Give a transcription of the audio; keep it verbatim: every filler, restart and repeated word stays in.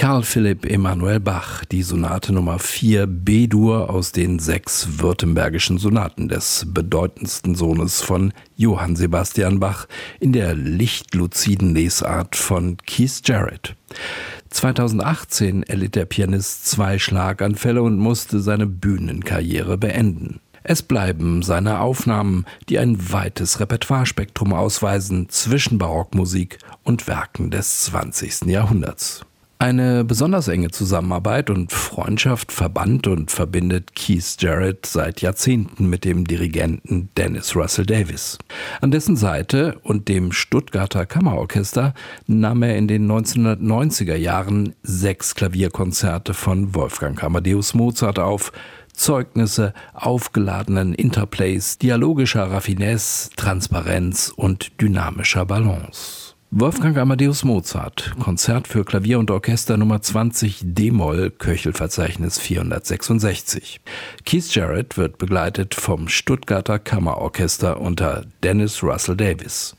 Carl Philipp Emanuel Bach, die Sonate Nummer vier B-Dur aus den sechs württembergischen Sonaten des bedeutendsten Sohnes von Johann Sebastian Bach in der lichtluziden Lesart von Keith Jarrett. zweitausendachtzehn erlitt der Pianist zwei Schlaganfälle und musste seine Bühnenkarriere beenden. Es bleiben seine Aufnahmen, die ein weites Repertoirespektrum ausweisen zwischen Barockmusik und Werken des zwanzigsten Jahrhunderts. Eine besonders enge Zusammenarbeit und Freundschaft verband und verbindet Keith Jarrett seit Jahrzehnten mit dem Dirigenten Dennis Russell Davis. An dessen Seite und dem Stuttgarter Kammerorchester nahm er in den neunzehnhundertneunziger Jahren sechs Klavierkonzerte von Wolfgang Amadeus Mozart auf, Zeugnisse aufgeladenen Interplays, dialogischer Raffinesse, Transparenz und dynamischer Balance. Wolfgang Amadeus Mozart, Konzert für Klavier und Orchester Nummer zwanzig d-Moll, Köchelverzeichnis vierhundertsechsundsechzig. Keith Jarrett wird begleitet vom Stuttgarter Kammerorchester unter Dennis Russell Davis.